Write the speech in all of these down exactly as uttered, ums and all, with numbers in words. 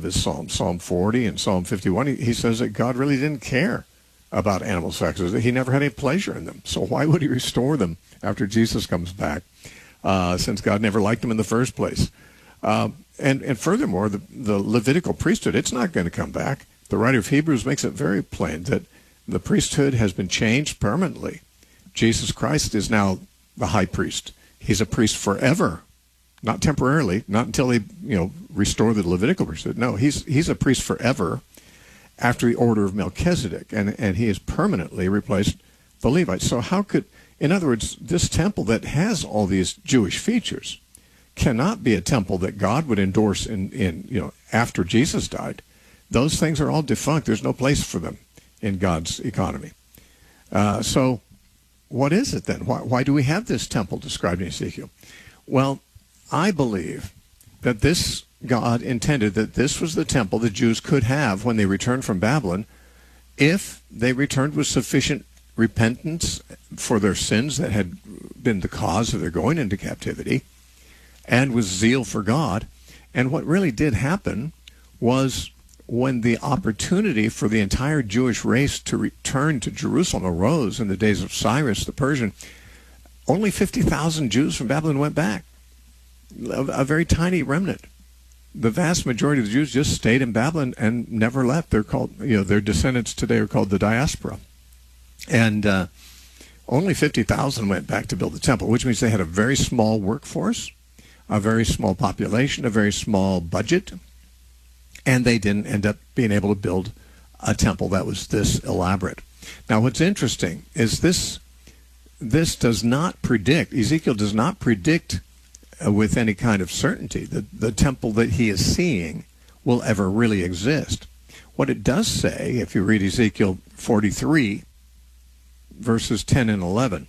of his Psalms, Psalm forty and Psalm fifty-one, he, he says that God really didn't care about animal sacrifices. He never had any pleasure in them. So why would he restore them after Jesus comes back, uh, since God never liked them in the first place? Uh, and, and furthermore, the, the Levitical priesthood, it's not going to come back. The writer of Hebrews makes it very plain that the priesthood has been changed permanently. Jesus Christ is now the high priest. He's a priest forever, not temporarily, not until they, you know, restore the Levitical priesthood. No, he's he's a priest forever after the order of Melchizedek, and, and he has permanently replaced the Levites. So how could, in other words, this temple that has all these Jewish features cannot be a temple that God would endorse in, in you know, after Jesus died. Those things are all defunct. There's no place for them in God's economy. Uh, so what is it then? Why, why do we have this temple described in Ezekiel? Well, I believe that this God intended that this was the temple the Jews could have when they returned from Babylon, if they returned with sufficient repentance for their sins that had been the cause of their going into captivity, and with zeal for God. And what really did happen was, when the opportunity for the entire Jewish race to return to Jerusalem arose in the days of Cyrus the Persian, only fifty thousand Jews from Babylon went back, a, a very tiny remnant. The vast majority of the Jews just stayed in Babylon and never left. They're called, you know, their descendants today are called the diaspora. And uh, only fifty thousand went back to build the temple, which means they had a very small workforce, a very small population, a very small budget, and they didn't end up being able to build a temple that was this elaborate. Now, what's interesting is this, this does not predict, Ezekiel does not predict uh, with any kind of certainty that the temple that he is seeing will ever really exist. What it does say, if you read Ezekiel forty-three, verses ten and eleven,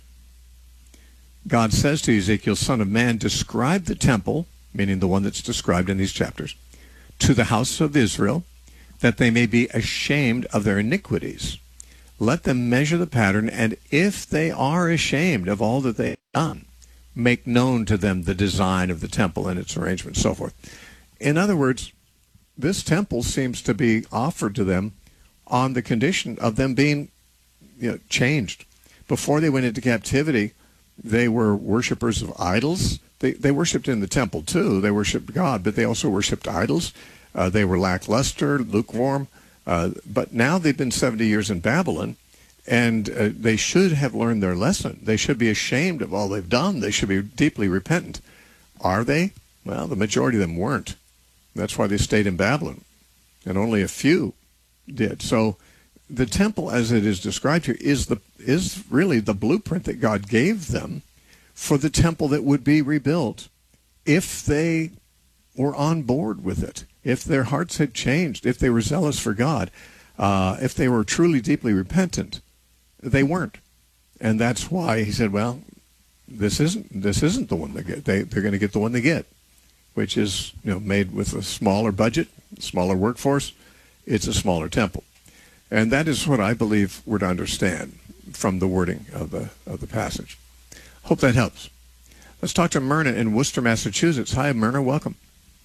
God says to Ezekiel, "Son of man, describe the temple," meaning the one that's described in these chapters, "to the house of Israel, that they may be ashamed of their iniquities. Let them measure the pattern, and if they are ashamed of all that they have done, make known to them the design of the temple and its arrangement," and so forth. In other words, this temple seems to be offered to them on the condition of them being, you know, changed. Before they went into captivity, they were worshipers of idols. They, they worshipped in the temple, too. They worshipped God, but they also worshipped idols. Uh, they were lackluster, lukewarm. Uh, but now they've been seventy years in Babylon, and uh, they should have learned their lesson. They should be ashamed of all they've done. They should be deeply repentant. Are they? Well, the majority of them weren't. That's why they stayed in Babylon, and only a few did. So the temple, as it is described here, is the is really the blueprint that God gave them for the temple that would be rebuilt if they were on board with it, if their hearts had changed, if they were zealous for God, uh, if they were truly deeply repentant. They weren't, and that's why he said, "Well, this isn't this isn't the one they get. They they're going to get the one they get, which is, you know, made with a smaller budget, smaller workforce. It's a smaller temple." And that is what I believe we're to understand from the wording of the of the passage. Hope that helps. Let's talk to Myrna in Worcester, Massachusetts. Hi, Myrna. Welcome.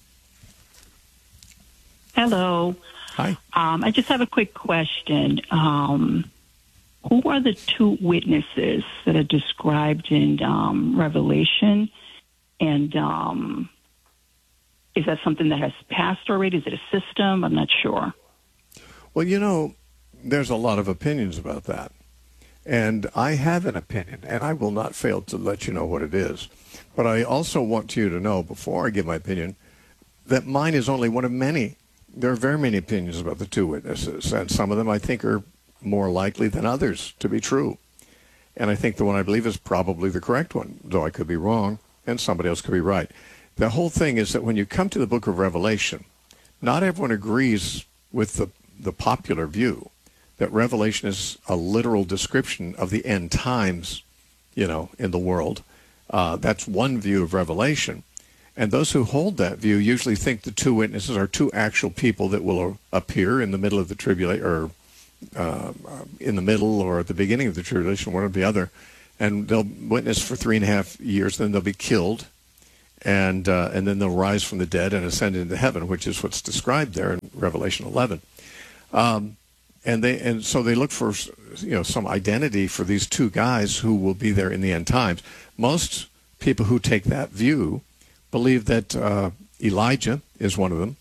Hello. Hi. Um, I just have a quick question. Um, who are the two witnesses that are described in um, Revelation? And um, is that something that has passed already? Is it a system? I'm not sure. Well, you know, there's a lot of opinions about that. And I have an opinion, and I will not fail to let you know what it is. But I also want you to know, before I give my opinion, that mine is only one of many. There are very many opinions about the two witnesses, and some of them I think are more likely than others to be true. And I think the one I believe is probably the correct one, though I could be wrong, and somebody else could be right. The whole thing is that when you come to the book of Revelation, not everyone agrees with the, the popular view that Revelation is a literal description of the end times, you know, in the world. Uh, that's one view of Revelation. And those who hold that view usually think the two witnesses are two actual people that will appear in the middle of the tribulation, or uh, in the middle or at the beginning of the tribulation, one or the other. And they'll witness for three and a half years, then they'll be killed. and uh, and then they'll rise from the dead and ascend into heaven, which is what's described there in Revelation eleven. Um, and they and so they look for, you know, some identity for these two guys who will be there in the end times. Most people who take that view believe that uh, Elijah is one of them.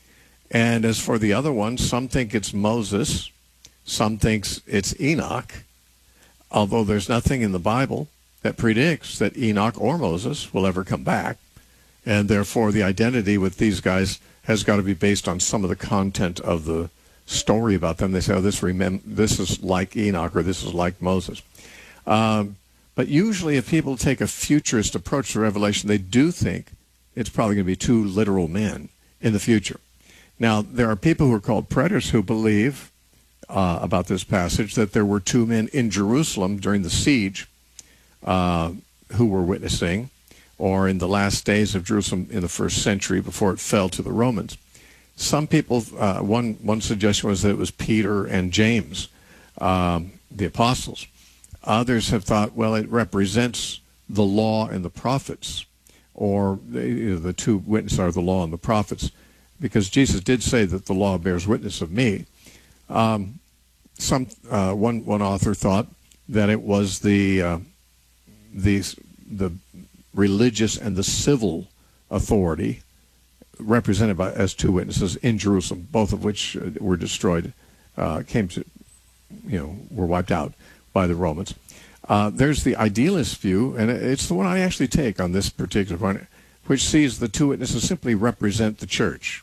And as for the other ones, some think it's Moses, some thinks it's Enoch, although there's nothing in the Bible that predicts that Enoch or Moses will ever come back. And therefore, the identity with these guys has got to be based on some of the content of the story about them. They say, oh, this, remem- this is like Enoch or this is like Moses. Um, but usually if people take a futurist approach to Revelation, they do think it's probably going to be two literal men in the future. Now, there are people who are called preterists who believe uh, about this passage that there were two men in Jerusalem during the siege uh, who were witnessing, or in the last days of Jerusalem in the first century before it fell to the Romans. Some people, uh, one, one suggestion was that it was Peter and James, um, the apostles. Others have thought, well, it represents the law and the prophets, or the, you know, the two witnesses are the law and the prophets, because Jesus did say that the law bears witness of me. Um, some uh, one one author thought that it was the uh, the the religious and the civil authority represented by as two witnesses in Jerusalem, both of which were destroyed, uh, came to, you know, were wiped out by the Romans. Uh, there's the idealist view, and it's the one I actually take on this particular one, which sees the two witnesses simply represent the church.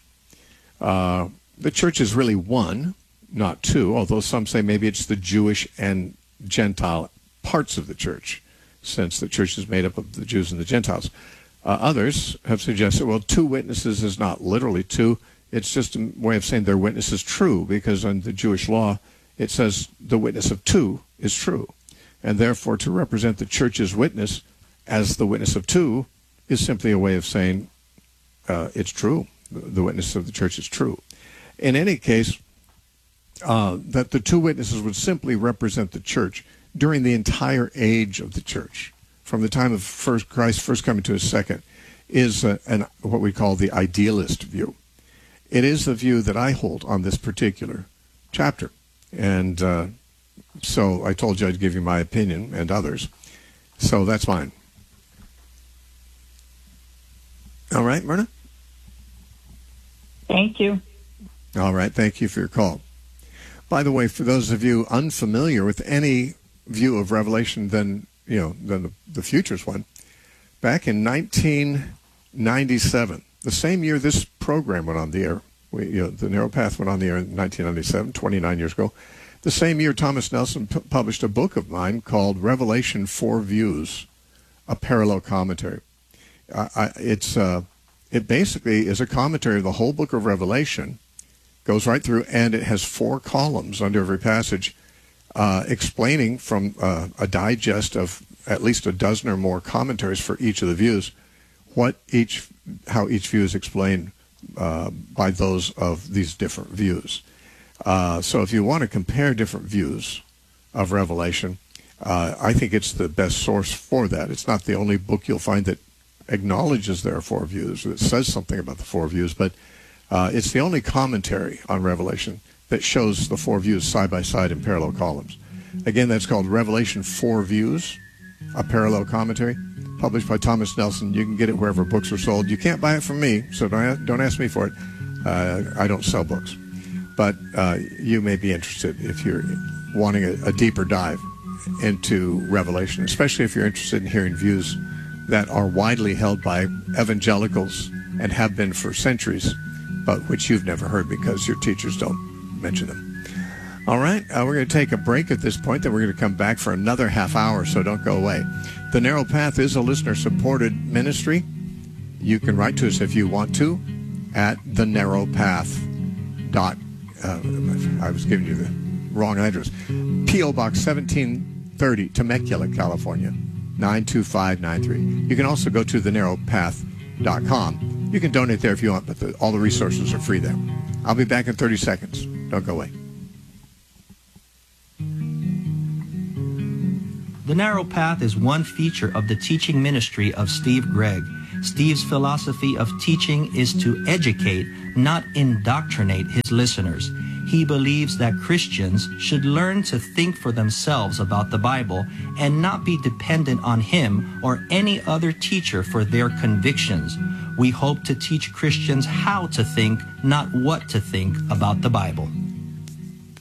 Uh, the church is really one, not two, although some say maybe it's the Jewish and Gentile parts of the church, since the church is made up of the Jews and the Gentiles. Uh, others have suggested, well, two witnesses is not literally two. It's just a way of saying their witness is true, because in the Jewish law, it says the witness of two is true. And therefore, to represent the church's witness as the witness of two is simply a way of saying uh, it's true. The witness of the church is true. In any case, uh, that the two witnesses would simply represent the church during the entire age of the church, from the time of first Christ first coming to his second, is uh, an, what we call the idealist view. It is the view that I hold on this particular chapter. And uh, so I told you I'd give you my opinion and others. So that's mine. All right, Myrna? Thank you. All right. Thank you for your call. By the way, for those of you unfamiliar with any view of Revelation than, you know, than the, the futures one, back in nineteen ninety-seven, the same year this program went on the air, we, you know, the Narrow Path went on the air in nineteen ninety-seven, twenty-nine years ago, the same year Thomas Nelson p- published a book of mine called Revelation Four Views, a parallel commentary. Uh, I, it's... Uh, It basically is a commentary of the whole book of Revelation, goes right through, and it has four columns under every passage uh, explaining from uh, a digest of at least a dozen or more commentaries for each of the views, what each, how each view is explained uh, by those of these different views. Uh, so if you want to compare different views of Revelation, uh, I think it's the best source for that. It's not the only book you'll find that acknowledges there are four views, that says something about the four views, but uh, it's the only commentary on Revelation that shows the four views side by side in parallel columns. Again, that's called Revelation Four Views, a parallel commentary, published by Thomas Nelson. You can get it wherever books are sold. You can't buy it from me, so don't, don't ask me for it. Uh, I don't sell books. But uh, you may be interested if you're wanting a, a deeper dive into Revelation, especially if you're interested in hearing views that are widely held by evangelicals and have been for centuries, but which you've never heard because your teachers don't mention them. All right, uh, we're going to take a break at this point, then we're going to come back for another half hour, so don't go away. The Narrow Path is a listener-supported ministry. You can write to us if you want to at the narrow path dot uh, I was giving you the wrong address. P O Box seventeen thirty, Temecula, California, nine two five nine three. You can also go to the narrow path dot com. You can donate there if you want, but the, all the resources are free there. I'll be back in thirty seconds. Don't go away. The Narrow Path is one feature of the teaching ministry of Steve Gregg. Steve's philosophy of teaching is to educate, not indoctrinate his listeners. He believes that Christians should learn to think for themselves about the Bible and not be dependent on him or any other teacher for their convictions. We hope to teach Christians how to think, not what to think about the Bible.